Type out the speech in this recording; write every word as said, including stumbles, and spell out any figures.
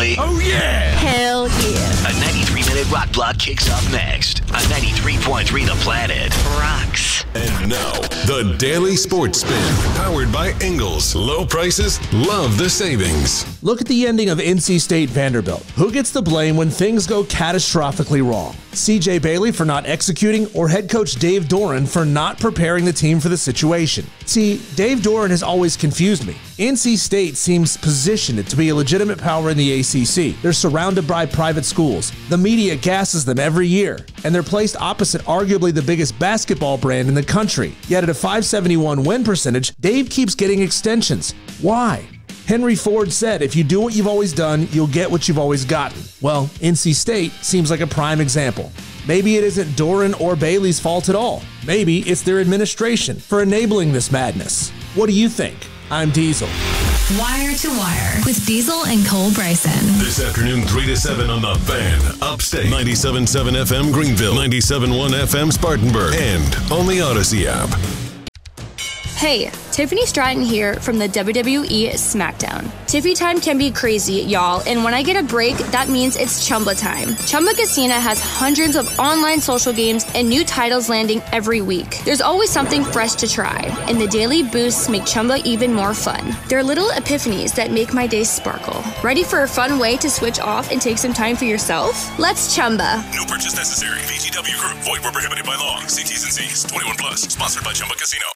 Daily? Oh, yeah! Hell yeah. A ninety-three minute rock block kicks off next on ninety-three point three The Planet. Rocks. And now, the Daily Sports Spin, powered by Ingles. Low prices, love the savings. Look at the ending of N C State Vanderbilt. Who gets the blame when things go catastrophically wrong? C J Bailey for not executing, or head coach Dave Doran for not preparing the team for the situation? See, Dave Doran has always confused me. N C State seems positioned to be a legitimate power in the A C C. They're surrounded by private schools. The media gasses them every year, and they're placed opposite arguably the biggest basketball brand in the country. Yet at a five seventy-one win percentage, Dave keeps getting extensions. Why? Henry Ford said, if you do what you've always done, you'll get what you've always gotten. Well, N C State seems like a prime example. Maybe it isn't Doran or Bailey's fault at all. Maybe it's their administration for enabling this madness. What do you think? I'm Diesel. Wire to Wire with Diesel and Cole Bryson. This afternoon, three to seven on The Fan. Upstate, ninety-seven point seven F M Greenville, ninety-seven point one F M Spartanburg, and on the Odyssey app. Hey, Tiffany Stratton here from the W W E SmackDown. Tiffy time can be crazy, y'all, and when I get a break, that means it's Chumba time. Chumba Casino has hundreds of online social games and new titles landing every week. There's always something fresh to try, and the daily boosts make Chumba even more fun. There are little epiphanies that make my day sparkle. Ready for a fun way to switch off and take some time for yourself? Let's Chumba. No purchase necessary. V G W Group. Void where prohibited by law. See T's and C's. twenty-one plus. Sponsored by Chumba Casino.